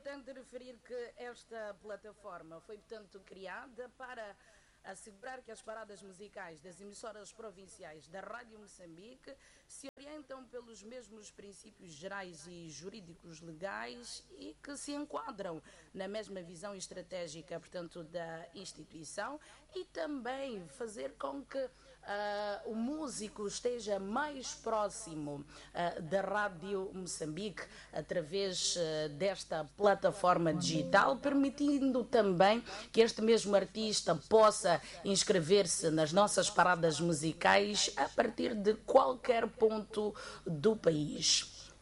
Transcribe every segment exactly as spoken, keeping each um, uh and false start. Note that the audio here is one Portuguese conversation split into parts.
importante referir que esta plataforma foi, portanto, criada para assegurar que as paradas musicais das emissoras provinciais da Rádio Moçambique se orientam pelos mesmos princípios gerais e jurídicos legais e que se enquadram na mesma visão estratégica, portanto, da instituição, e também fazer com que Uh, o músico esteja mais próximo uh, da Rádio Moçambique através uh, desta plataforma digital, permitindo também que este mesmo artista possa inscrever-se nas nossas paradas musicais a partir de qualquer ponto do país.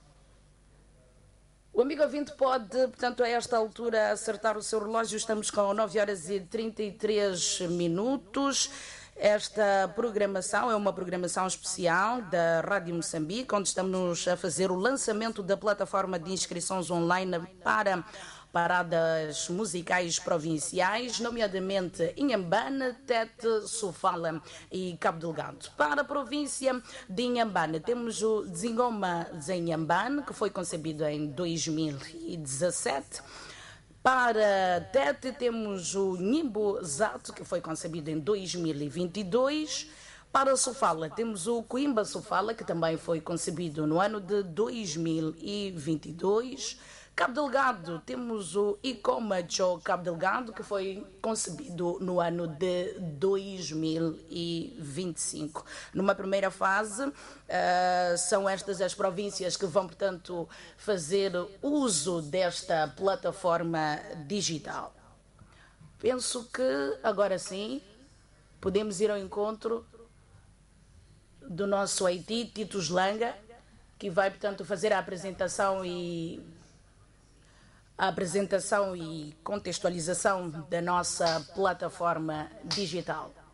O amigo ouvinte pode, portanto, a esta altura acertar o seu relógio. Estamos com nove horas e trinta e três minutos. Esta programação é uma programação especial da Rádio Moçambique, onde estamos a fazer o lançamento da plataforma de inscrições online para paradas musicais provinciais, nomeadamente Inhambane, Tete, Sofala e Cabo Delgado. Para a província de Inhambane, temos o Dzingoma Inhambane, que foi concebido em dois mil e dezassete. Para Tete temos o Nimbo Zato, que foi concebido em dois mil e vinte e dois. Para Sofala temos o Coimba Sofala, que também foi concebido no ano de dois mil e vinte e dois. Cabo Delgado temos o Icomacho Cabo Delgado, que foi concebido no ano de dois mil e vinte e cinco. Numa primeira fase, uh, são estas as províncias que vão, portanto, fazer uso desta plataforma digital. Penso que, agora sim, podemos ir ao encontro do nosso Haiti, Tito Slanga, que vai, portanto, fazer a apresentação e... a apresentação e contextualização da nossa plataforma digital.